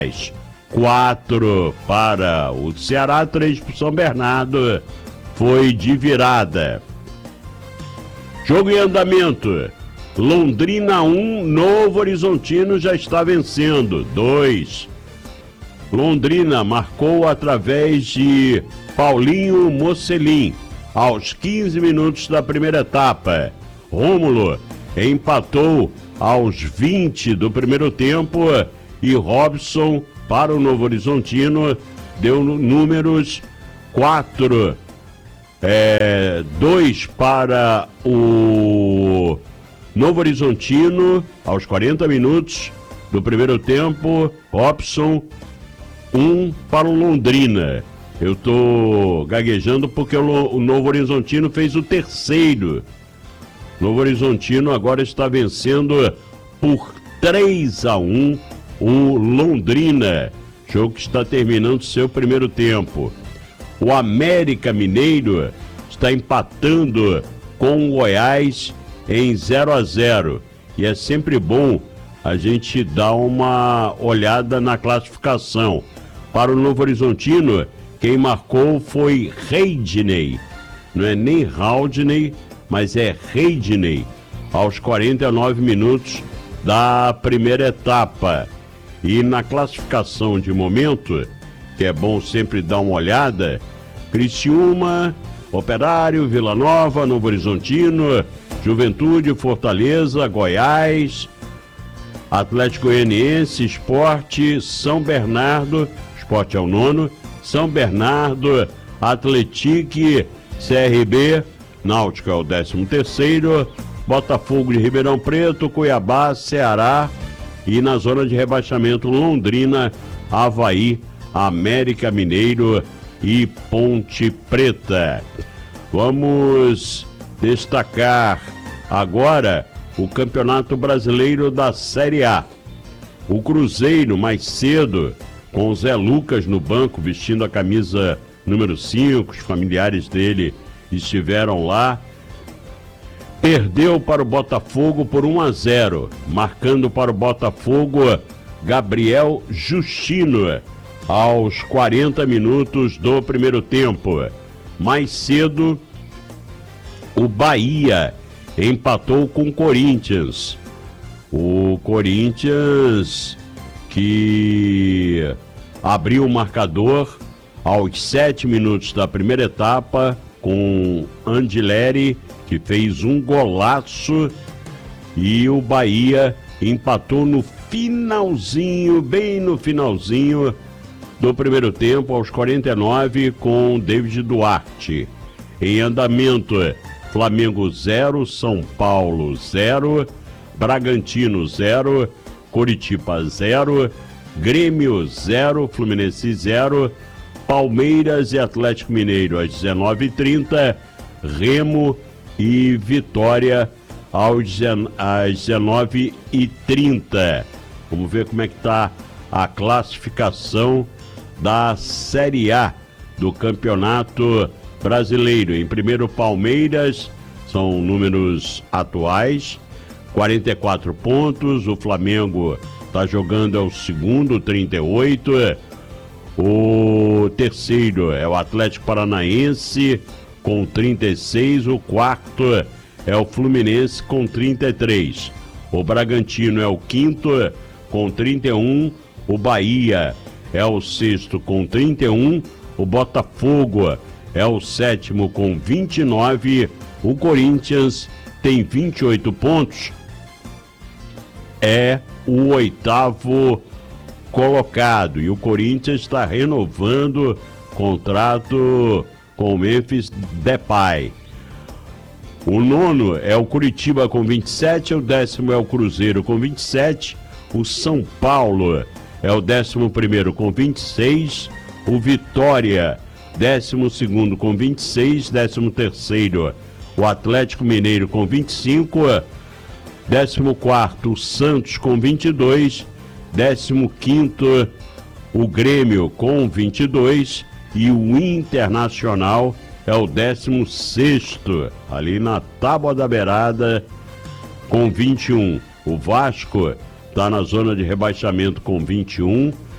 4 para o Ceará, 3 para o São Bernardo. Foi de virada. Jogo em andamento. Londrina 1, Novo Horizontino já está vencendo. 2. Londrina marcou através de Paulinho Mocelin aos 15 minutos da primeira etapa. Rômulo empatou aos 20 do primeiro tempo e Robson para o Novo Horizontino deu números 4. 2 para o Novo Horizontino aos 40 minutos do primeiro tempo. Robson 1 para o Londrina. Eu tô gaguejando porque o Novo Horizontino fez o terceiro. Novo Horizontino agora está vencendo por 3-1 o Londrina. Jogo que está terminando seu primeiro tempo. O América Mineiro está empatando com o Goiás em 0-0. E é sempre bom a gente dar uma olhada na classificação. Para o Novo Horizontino, quem marcou foi Reidney. Não é nem Haldney, mas é Reidney, aos 49 minutos da primeira etapa. E na classificação de momento, que é bom sempre dar uma olhada, Criciúma, Operário, Vila Nova, Novo Horizontino, Juventude, Fortaleza, Goiás, Atlético Goianiense, Sport, São Bernardo, Sport é o 9º, São Bernardo, Atlético, CRB, Náutico é o 13º, Botafogo de Ribeirão Preto, Cuiabá, Ceará e na zona de rebaixamento Londrina, Avaí, América Mineiro e Ponte Preta. Vamos destacar agora o Campeonato Brasileiro da Série A. O Cruzeiro, mais cedo, com o Zé Lucas no banco, vestindo a camisa número 5, os familiares dele estiveram lá, perdeu para o Botafogo por 1-0, marcando para o Botafogo Gabriel Justino, aos 40 minutos do primeiro tempo. Mais cedo, o Bahia empatou com o Corinthians. O Corinthians que abriu o marcador aos 7 minutos da primeira etapa com Andileri, que fez um golaço, e o Bahia empatou no finalzinho, bem no finalzinho do primeiro tempo, aos 49, com David Duarte. Em andamento, Flamengo 0, São Paulo 0, Bragantino 0, Coritiba 0, Grêmio 0, Fluminense 0, Palmeiras e Atlético Mineiro às 19h30, Remo e Vitória às 19h30. Vamos ver como é que está a classificação da Série A do Campeonato Brasileiro. Em primeiro, Palmeiras, são números atuais, 44 pontos. O Flamengo está jogando, é o segundo, 38. O terceiro é o Atlético Paranaense com 36. O quarto é o Fluminense com 33. O Bragantino é o quinto com 31. O Bahia é o sexto com 31. O Botafogo é o sétimo com 29. O Corinthians tem 28 pontos. É o oitavo colocado. E o Corinthians está renovando contrato com o Memphis Depay. O nono é o Curitiba com 27. O 10º é o Cruzeiro com 27. O São Paulo é o 11º com 26. O Vitória, 12º com 26. 13º, o Atlético Mineiro com 25. 14º, o Santos com 22. 15º, o Grêmio com 22. E o Internacional é o 16º, ali na tábua da beirada, com 21. O Vasco está na zona de rebaixamento com 21.